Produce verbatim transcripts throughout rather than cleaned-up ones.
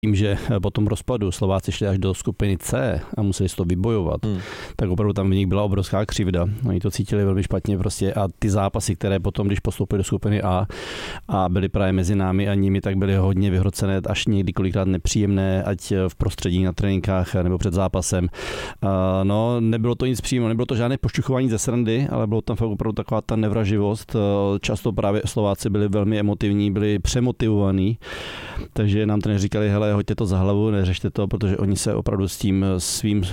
Tím, že po tom rozpadu Slováci šli až do skupiny C a museli si to vybojovat, hmm. tak opravdu tam v nich byla obrovská křivda. Oni to cítili velmi špatně prostě a ty zápasy, které potom, když postoupili do skupiny A a byly právě mezi námi a nimi, tak byly hodně vyhrocené, až někdy kolikrát nepříjemné, ať v prostředí na tréninkách nebo před zápasem. No, nebylo to nic přímo, nebylo to žádné pošťuchování ze srandy, ale bylo tam fakt opravdu taková ta nevraživost. Často právě Slováci byli velmi emotivní, byli přemotivovaní, takže nám trenéři říkali, hele, hoďte to za hlavu, neřešte to, protože oni se opravdu s tím svým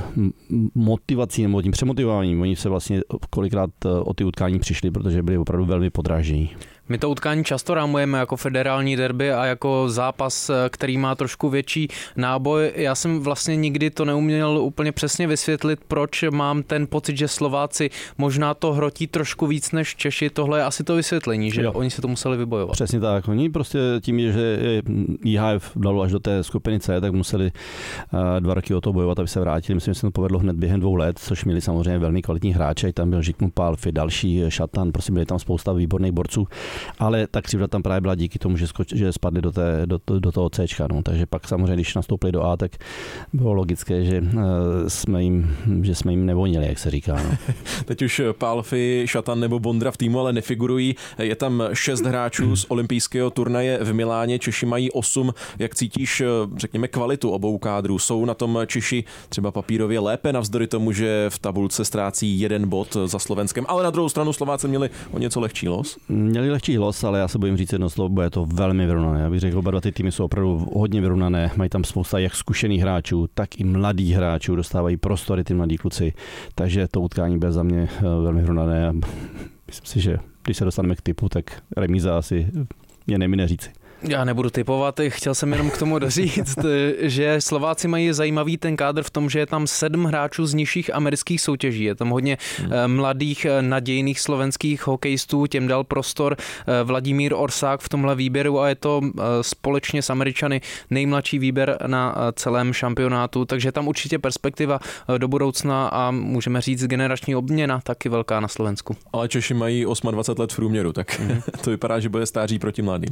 motivací nebo tím přemotivováním, oni se vlastně kolikrát o ty utkání přišli, protože byli opravdu velmi podráždění. My to utkání často rámujeme jako federální derby a jako zápas, který má trošku větší náboj. Já jsem vlastně nikdy to neuměl úplně přesně vysvětlit, proč mám ten pocit, že Slováci možná to hrotí trošku víc než Češi. Tohle je asi to vysvětlení, že jo. Oni se to museli vybojovat. Přesně tak. Oni prostě tím, že I H F dalo až do té skupiny C, tak museli dva roky o to bojovat, aby se vrátili. Myslím, že se to povedlo hned během dvou let, což měli samozřejmě velmi kvalitní hráče. Tam byl Žikmund Pálfy, další Šatan, prostě byli tam spousta výborných borců. Ale ta křivda tam právě byla díky tomu, že, skoč, že spadli do, té, do, do toho Cčka. No. Takže pak samozřejmě, když nastoupili do A, tak bylo logické, že, uh, jsme, jim, že jsme jim nevonili, jak se říká. No. Teď už Pálfy, Šatan nebo Bondra v týmu ale nefigurují. Je tam šest hráčů z olympijského turnaje v Miláně, Češi mají osm. Jak cítíš, řekněme, kvalitu obou kádrů? Jsou na tom Češi třeba papírově lépe, navzdory tomu, že v tabulce ztrácí jeden bod za Slovenskem, ale na druhou stranu Slováci měli o něco lehčí los? Měli lehčí los, ale já se bojím říct jedno slovo, bude to velmi vyrovnané. Já bych řekl, oba dva ty týmy jsou opravdu hodně vyrovnané. Mají tam spousta jak zkušených hráčů, tak i mladých hráčů, dostávají prostory ty mladí kluci. Takže to utkání bude za mě velmi vyrovnané. Myslím si, že když se dostaneme k typu, tak remíza asi mě nemine říci. Já nebudu typovat, chtěl jsem jenom k tomu doříct, že Slováci mají zajímavý ten kádr v tom, že je tam sedm hráčů z nižších amerických soutěží. Je tam hodně hmm. mladých, nadějných slovenských hokejistů, těm dal prostor Vladimír Orsák v tomhle výběru a je to společně s Američany nejmladší výběr na celém šampionátu, takže tam určitě perspektiva do budoucna a můžeme říct generační obměna taky velká na Slovensku. Ale Češi mají dvacet osm let v průměru, tak hmm. to vypadá, že bude stáří proti mladým.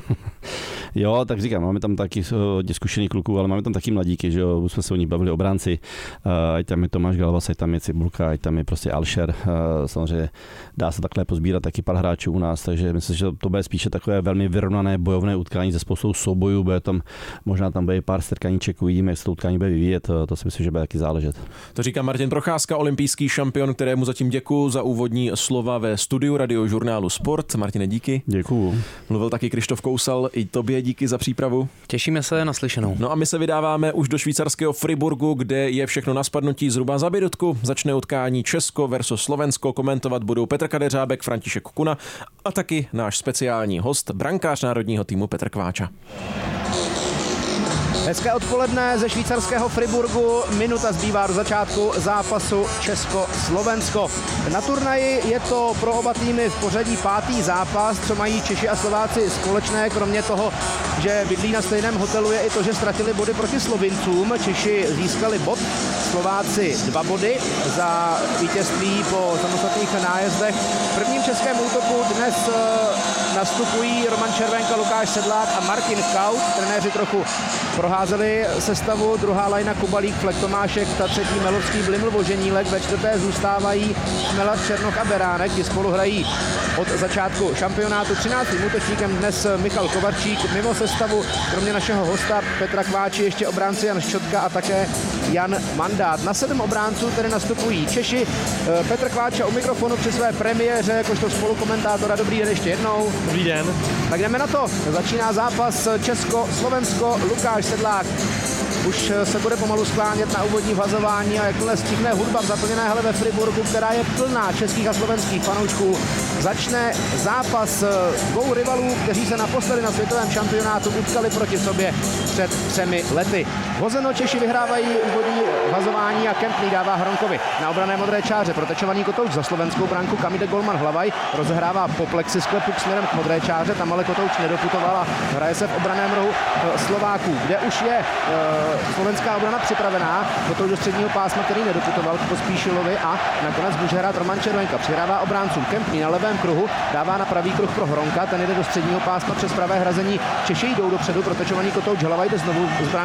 Jo, tak říkám, máme tam taky hodně zkušených kluků, ale máme tam taky mladíky, že jo, už jsme se o nich bavili, obránci, ať tam je Tomáš Galvas, ať tam je Cibulka, ať tam je prostě Alšer, samozřejmě dá se takhle pozbírat taky pár hráčů u nás, takže myslím, že to bude spíše takové velmi vyrovnané bojovné utkání se spoustou soubojů, bude tam, možná tam bude pár strkaníček, uvidíme, jak se to utkání bude vyvíjet, to si myslím, že bude taky záležet. To říká Martin Procházka, olympijský šampion, kterému zatím děkuju za úvodní slova ve studiu Radiožurnálu Sport. Martine, díky. Děkuju. Mluvil taky Krištof Kousal, i tobě díky za přípravu. Těšíme se na slyšenou. No a my se vydáváme už do švýcarského Friburgu, kde je všechno na spadnutí zhruba za minutku. Začne utkání Česko versus Slovensko, komentovat budou Petr Kadeřábek, František Kuna a taky náš speciální host, brankář národního týmu Petr Kváča. Hezké odpoledne ze švýcarského Friburgu. Minuta zbývá do začátku zápasu Česko-Slovensko. Na turnaji je to pro oba týmy v pořadí pátý zápas, co mají Češi a Slováci společné. Kromě toho, že bydlí na stejném hotelu, je i to, že ztratili body proti Slovincům. Češi získali bod, Slováci dva body za vítězství po samostatných nájezdech. V prvním českém útoku dnes nastupují Roman Červenka, Lukáš Sedlák a Martin Kaut. Trenéři trochu proházeli sestavu, druhá lajna Kubalík, Flek Tomášek, ta třetí Melovský, Bliml, Voženílek, ve čtvrté zůstávají Šmelař, Černoch a Beránek, ti spolu hrají od začátku šampionátu. třináctým útočníkem dnes Michal Kovarčík, mimo sestavu, kromě našeho hosta Petra Kváči, ještě obránci Jan Ščotka a také Jan Mandát. Na sedm obránců tedy nastupují Češi. Petr Kváča u mikrofonu při své premiéře, jakožto spolukomentátora. Dobrý den ještě jednou. Dobrý den. Tak jdeme na to. Začíná zápas Česko-Slovensko. Lukáš Sedlák už se bude pomalu sklánět na úvodní vhazování a jakmile stihne hudba v zaplněné hale ve Friburgu, která je plná českých a slovenských fanoušků, začne zápas dvou rivalů, kteří se naposledy na světovém šampionátu utkali proti sobě před třemi lety. Hozeno Češi vyhrávají úvodní vhazování a Kempný dává Hronkovi na obrané modré čáře. Protečovaný kotouč za slovenskou branku, kam jde golman Hlavaj, rozehrává po plexisklepu směrem k modré čáře, tam ale kotouč nedoputoval a hraje se v obraném rohu Slováků, kde už je slovenská obrana připravená. Kotouč do středního pásma, který nedoputoval k Pospíšilovi a nakonec může hrát Roman Červenka. Přihrává obráncům Kempný na levém kruhu, dává na pravý kruh pro Hronka, ten jde do středního pásma přes pravé hrazení. Češi jdou dopředu, protečovaný kotouč Hlavaj jde znovu z